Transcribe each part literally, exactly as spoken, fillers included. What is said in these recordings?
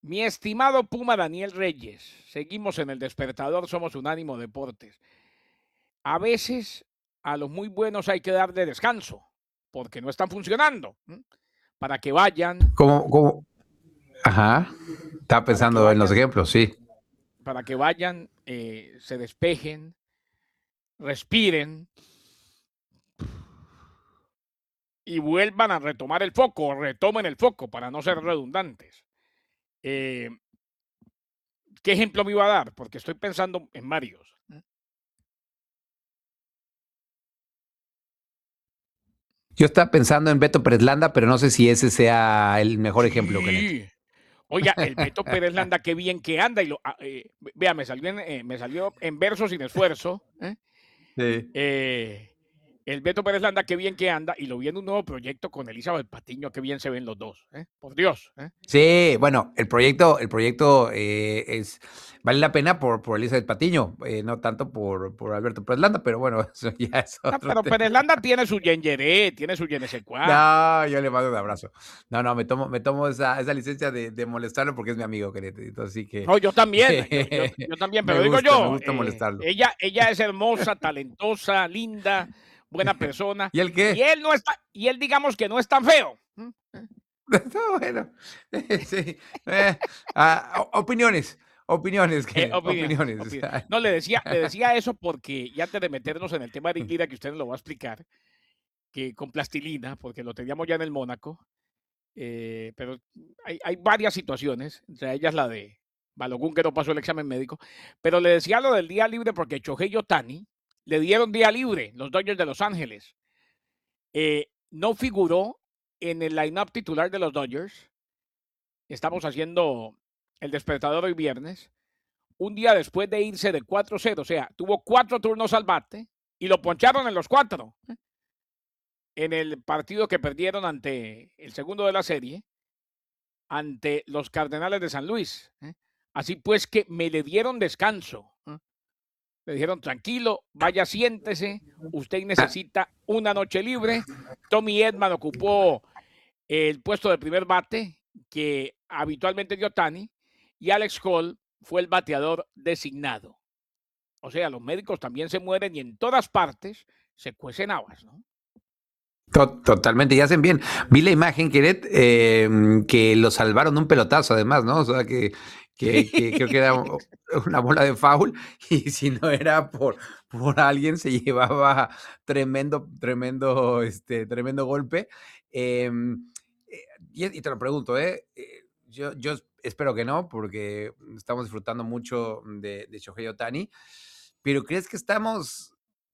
Mi estimado Puma Daniel Reyes, seguimos en el despertador, somos Unánimo Deportes. A veces a los muy buenos hay que darle descanso, porque no están funcionando, ¿m? Para que vayan, ¿Cómo, cómo? Ajá. Estaba para que pensando en los vayan, ejemplos, sí. para que vayan, eh, se despejen, respiren y vuelvan a retomar el foco, o retomen el foco para no ser redundantes. Eh, ¿Qué ejemplo me iba a dar? Porque estoy pensando en varios. Yo estaba pensando en Beto Pérez Landa, pero no sé si ese sea el mejor ejemplo, Kenneth. Sí. Oiga, el Beto Pérez Landa, qué bien que anda. Y lo, ah, eh, vea, me salió, en, eh, me salió en verso sin esfuerzo. ¿eh? Sí. Eh, el Beto Pérez Landa, qué bien que anda. Y lo vi en un nuevo proyecto con Elizabeth Patiño, qué bien se ven los dos. ¿eh? Por Dios. ¿eh? Sí, bueno, el proyecto, el proyecto eh, es vale la pena por, por Elizabeth Patiño, eh, no tanto por, por Alberto Pérez Landa, pero bueno, eso ya es No, otro pero tema. Pérez Landa tiene su yengeré, tiene su je ne sé quoi. No, yo le mando un abrazo. No, no, me tomo, me tomo esa, esa licencia de, de molestarlo porque es mi amigo, Kenneth. Entonces sí que No, yo también, yo, yo, yo también, me pero digo gusta, me yo, gusta eh, molestarlo. ella, ella es hermosa, talentosa, linda, buena persona, ¿Y el y qué? él no está, y él digamos que no es tan feo. ¿m? No, bueno, sí, eh, ah, o- opiniones, opiniones, Eh, Kenneth, opiniones, opiniones. O opiniones. sea. No, le decía, le decía eso porque, y antes de meternos en el tema de Eric Lira, que usted nos lo va a explicar, que con plastilina, porque lo teníamos ya en el Mónaco, eh, pero hay, hay varias situaciones, entre ellas la de Balogun, que no pasó el examen médico, pero le decía lo del día libre porque Shohei Ohtani le dieron día libre, los Dodgers de Los Ángeles. Eh, no figuró en el line-up titular de los Dodgers. Estamos haciendo el despertador hoy viernes, un día después de irse de cuatro cero, o sea, tuvo cuatro turnos al bate y lo poncharon en los cuatro. En el partido que perdieron ante el segundo de la serie, ante los Cardenales de San Luis. ¿eh? Así pues que me le dieron descanso. ¿eh? Le dijeron, tranquilo, vaya, siéntese, usted Ah, necesita una noche libre. Tommy Edman ocupó el puesto de primer bate que habitualmente dio Ohtani y Alex Cole fue el bateador designado. O sea, los médicos también se mueren y en todas partes se cuecen habas, ¿no? to- totalmente, y hacen bien. Vi la imagen, Kenneth, eh, que lo salvaron de un pelotazo, además, ¿no? O sea, que, que, que creo que era u- una bola de foul, y si no era por, por alguien, se llevaba tremendo, tremendo, este, tremendo golpe. Eh, eh, y, y te lo pregunto, ¿eh? Eh, Yo, yo espero que no, porque estamos disfrutando mucho de, de Shohei Ohtani, pero ¿crees que estamos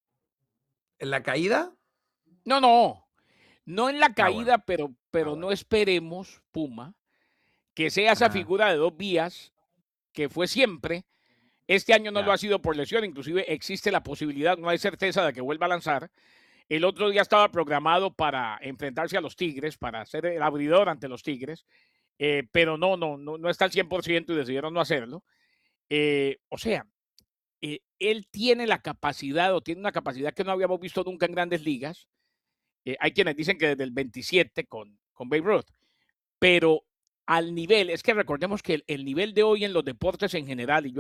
en la caída? No, no, no en la Ah, bueno. caída, pero, Ah, pero no bueno. esperemos, Puma, que sea esa Ajá. figura de dos vías que fue siempre. Este año no lo ha Ya. sido por lesión, inclusive existe la posibilidad, no hay certeza de que vuelva a lanzar. El otro día estaba programado para enfrentarse a los Tigres, para ser el abridor ante los Tigres, eh, pero no, no, no, no está al cien por ciento y decidieron no hacerlo. Eh, o sea, eh, él tiene la capacidad o tiene una capacidad que no habíamos visto nunca en grandes ligas. Eh, hay quienes dicen que desde el veintisiete con, con Babe Ruth, pero al nivel, es que recordemos que el, el nivel de hoy en los deportes en general, y yo